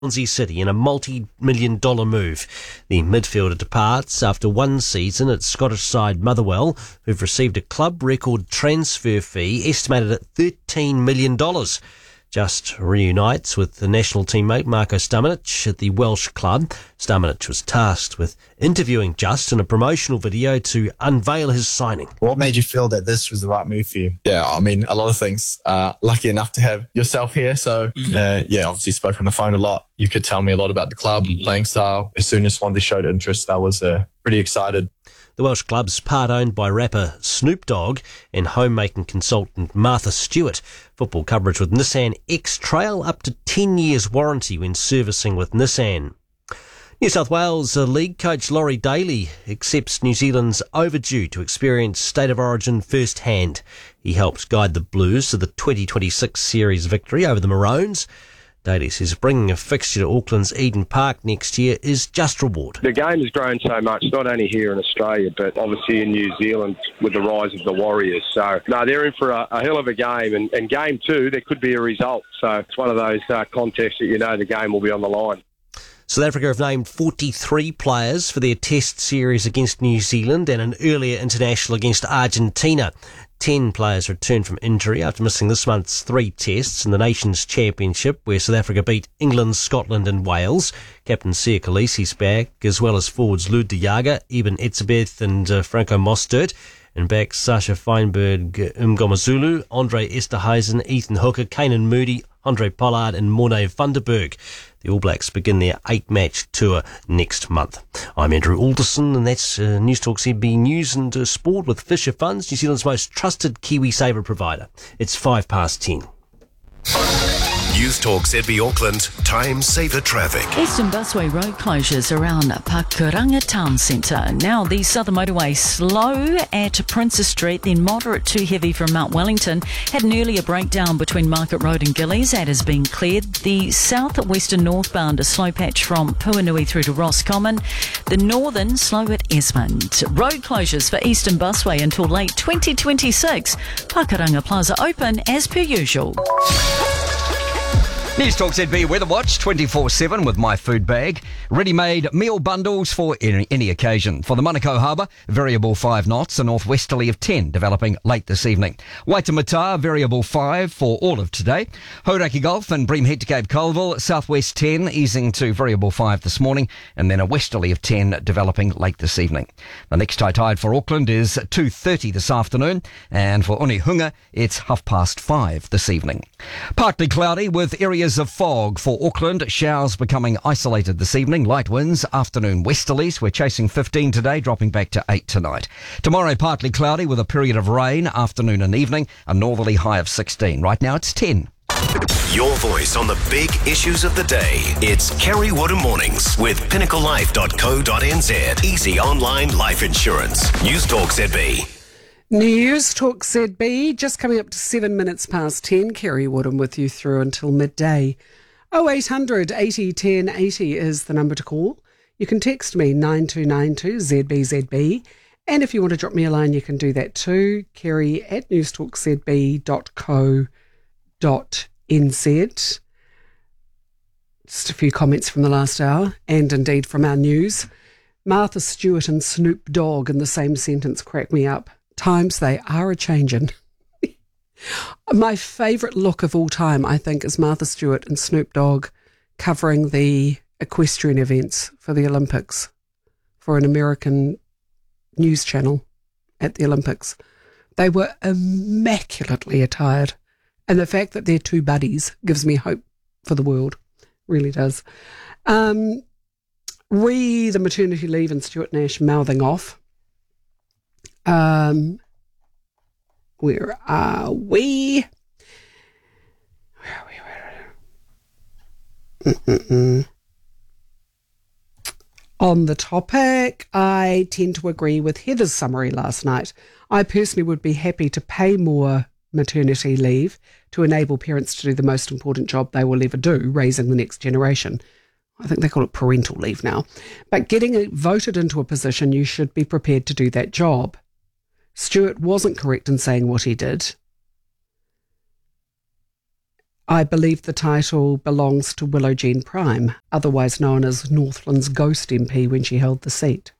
Swansea City in a multi-million-dollar move. The midfielder departs after one season at Scottish side Motherwell, who've received a club record transfer fee estimated at $13 million. Just reunites with the national teammate Marko Stamenic at the Welsh club. Stamenic was tasked with interviewing Just in a promotional video to unveil his signing. What made you feel that this was the right move for you? Yeah, I mean, a lot of things. Lucky enough to have yourself here. So, obviously spoke on the phone a lot. You could tell me a lot about the club and playing style. As soon as Swansea showed interest, I was pretty excited. The Welsh club's part owned by rapper Snoop Dogg and homemaking consultant Martha Stewart. Football coverage with Nissan X-Trail, up to 10 years warranty when servicing with Nissan. New South Wales League coach Laurie Daly accepts New Zealand's overdue to experience State of Origin firsthand. He helped guide the Blues to the 2026 series victory over the Maroons. Daly says bringing a fixture to Auckland's Eden Park next year is just reward. The game has grown so much, not only here in Australia, but obviously in New Zealand with the rise of the Warriors. So, no, they're in for a hell of a game. And game two, there could be a result. So it's one of those contests that the game will be on the line. South Africa have named 43 players for their test series against New Zealand and an earlier international against Argentina. 10 players returned from injury after missing this month's 3 tests in the Nations Championship, where South Africa beat England, Scotland and Wales. Captain Siya Kolisi's back, as well as forwards Lud de Jager, Eben Etzebeth and Franco Mostert. And back Sasha Feinberg, Mngomezulu, Andre Esterhuizen, Ethan Hooker, Kanan Moody, Andre Pollard and Morne Vanderberg. The All Blacks begin their 8-match tour next month. I'm Andrew Alderson, and that's News Talk ZB News and Sport with Fisher Funds, New Zealand's most trusted KiwiSaver provider. It's 10:05. News Talk ZB Auckland, time saver traffic. Eastern Busway road closures around Pakuranga Town Centre. Now the Southern Motorway slow at Princess Street, then moderate to heavy from Mount Wellington. Had an earlier breakdown between Market Road and Gillies. That has been cleared. The south-western northbound a slow patch from Puanui through to Roscommon. The northern slow at Esmond. Road closures for Eastern Busway until late 2026. Pakuranga Plaza open as per usual. News Talk ZB Weather Watch 24/7 with My Food Bag. Ready-made meal bundles for any occasion. For the Manukau Harbour, variable 5 knots, a northwesterly of 10 developing late this evening. Waitemata, variable 5 for all of today. Hauraki Gulf and Bream Head to Cape Colville, southwest 10 easing to variable 5 this morning, and then a westerly of 10 developing late this evening. The next high tide for Auckland is 2:30 this afternoon, and for Onehunga it's 5:30 this evening. Partly cloudy with areas of fog for Auckland. Showers becoming isolated this evening. Light winds, afternoon westerlies. We're chasing 15 today, dropping back to 8 tonight. Tomorrow, partly cloudy with a period of rain, afternoon and evening. A northerly high of 16. Right now, it's 10. Your voice on the big issues of the day. It's Kerry Woodham Mornings with pinnaclelife.co.nz. Easy online life insurance. News Talk ZB. News Talk ZB, just coming up to 7 minutes past 10. Kerry Woodham with you through until midday. 0800 80 10 80 is the number to call. You can text me 9292 ZBZB. And if you want to drop me a line, you can do that too. Kerry at newstalkzb.co.nz. Just a few comments from the last hour, and indeed from our news. Martha Stewart and Snoop Dogg in the same sentence crack me up. Times they are a-changin'. My favourite look of all time, I think, is Martha Stewart and Snoop Dogg covering the equestrian events for the Olympics for an American news channel at the Olympics. They were immaculately attired, and the fact that they're two buddies gives me hope for the world. Really does. The maternity leave and Stuart Nash mouthing off. Where are we? On the topic, I tend to agree with Heather's summary last night. I personally would be happy to pay more maternity leave to enable parents to do the most important job they will ever do, raising the next generation. I think they call it parental leave now. But getting voted into a position, you should be prepared to do that job. Stuart wasn't correct in saying what he did. I believe the title belongs to Willow Jean Prime, otherwise known as Northland's ghost MP when she held the seat.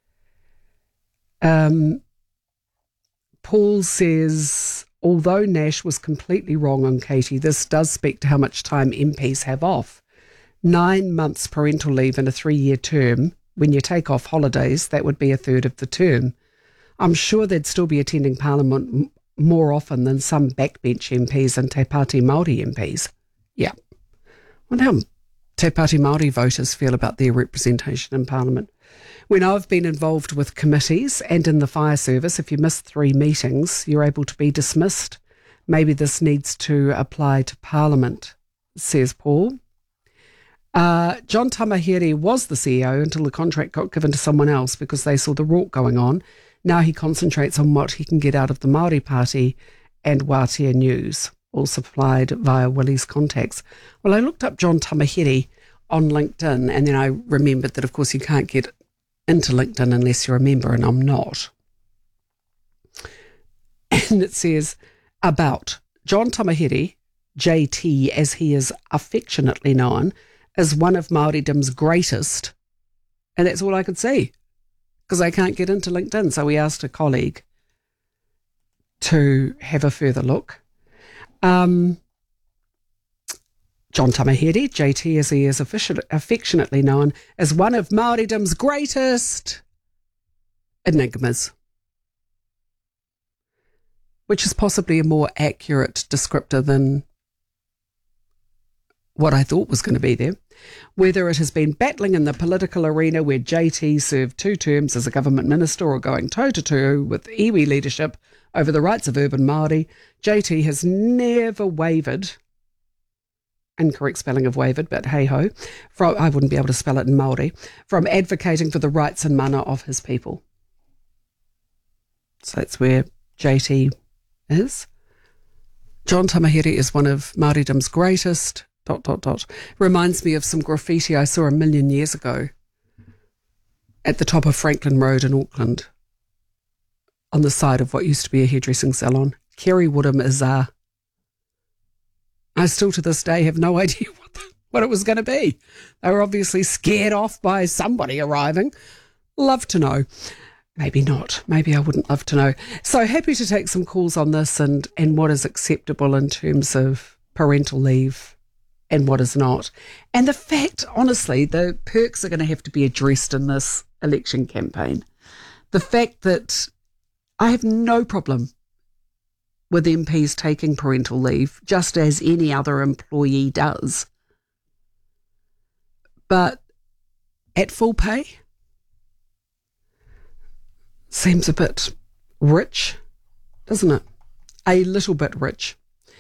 Paul says, although Nash was completely wrong on Katie, this does speak to how much time MPs have off. 9 months parental leave in a 3-year term. When you take off holidays, that would be a third of the term. I'm sure they'd still be attending Parliament more often than some backbench MPs and Te Pāti Māori MPs. Yeah. I wonder how Te Pāti Māori voters feel about their representation in Parliament. When I've been involved with committees and in the fire service, if you miss 3 meetings, you're able to be dismissed. Maybe this needs to apply to Parliament, says Paul. John Tamahere was the CEO until the contract got given to someone else because they saw the rort going on. Now he concentrates on what he can get out of the Māori Party and Wātea News, all supplied via Willie's contacts. Well, I looked up John Tamahere on LinkedIn, and then I remembered that, of course, you can't get into LinkedIn unless you're a member, and I'm not. And it says, about John Tamahere, JT as he is affectionately known, is one of Māoridom's greatest, and that's all I could see, because I can't get into LinkedIn. So we asked a colleague to have a further look. John Tamahere, JT as he is affectionately known, as one of Māoridom's greatest enigmas, which is possibly a more accurate descriptor than what I thought was going to be there. Whether it has been battling in the political arena where JT served 2 terms as a government minister or going toe-to-toe with iwi leadership over the rights of urban Māori, JT has never wavered, incorrect spelling of wavered, but hey-ho, I wouldn't be able to spell it in Māori, from advocating for the rights and mana of his people. So that's where JT is. John Tamahere is one of Māoridom's greatest... ... Reminds me of some graffiti I saw 1,000,000 years ago at the top of Franklin Road in Auckland on the side of what used to be a hairdressing salon. Kerry Woodham is I still to this day have no idea what it was going to be. They were obviously scared off by somebody arriving. Love to know. Maybe not. Maybe I wouldn't love to know. So happy to take some calls on this and what is acceptable in terms of parental leave and what is not. And the fact, honestly, the perks are going to have to be addressed in this election campaign. The fact that I have no problem with MPs taking parental leave, just as any other employee does. But at full pay, seems a bit rich, doesn't it? A little bit rich.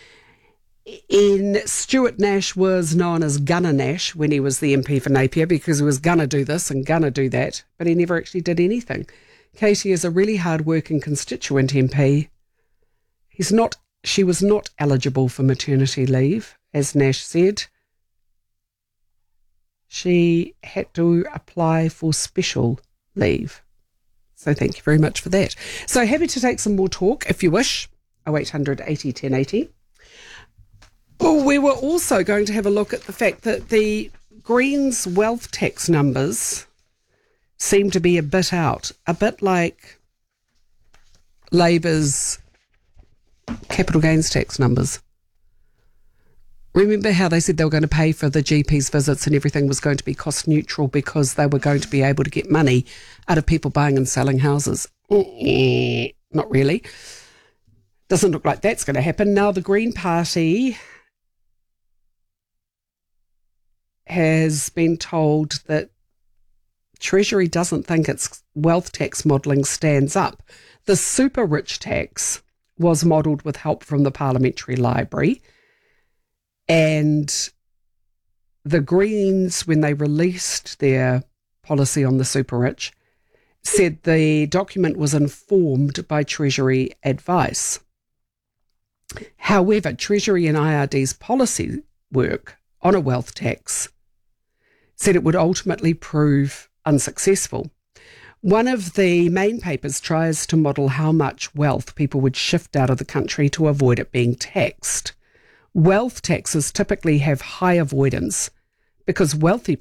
Stuart Nash was known as Gunner Nash when he was the MP for Napier because he was gonna do this and gonna do that, but he never actually did anything. Katie is a really hard-working constituent MP. She was not eligible for maternity leave, as Nash said. She had to apply for special leave. So thank you very much for that. So happy to take some more talk if you wish. 0800 80 1080. Well, we were also going to have a look at the fact that the Greens wealth tax numbers seem to be a bit out, a bit like Labour's capital gains tax numbers. Remember how they said they were going to pay for the GP's visits and everything was going to be cost neutral because they were going to be able to get money out of people buying and selling houses? Not really. Doesn't look like that's going to happen. Now the Green Party has been told that Treasury doesn't think its wealth tax modelling stands up. The super rich tax was modelled with help from the Parliamentary Library, and the Greens, when they released their policy on the super rich, said the document was informed by Treasury advice. However, Treasury and IRD's policy work on a wealth tax said it would ultimately prove unsuccessful. One of the main papers tries to model how much wealth people would shift out of the country to avoid it being taxed. Wealth taxes typically have high avoidance because wealthy